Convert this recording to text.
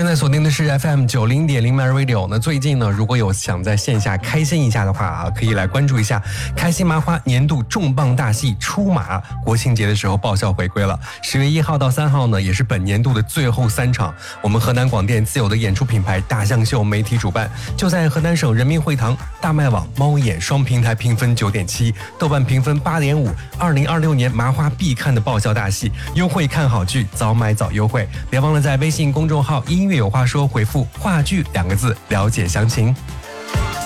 正在锁定的是 FM90.0 My Radio。那最近呢，如果有想在线下开心一下的话啊，可以来关注一下开心麻花年度重磅大戏出马，国庆节的时候爆笑回归了。10月1号到3号呢，也是本年度的最后3场。我们河南广电自有的演出品牌大象秀媒体主办，就在河南省人民会堂、大麦网、猫眼双平台评分9.7，豆瓣评分8.5。2026年麻花必看的爆笑大戏，优惠看好剧，早买早优惠。别忘了在微信公众号音乐有话说回复话剧2个字了解详情。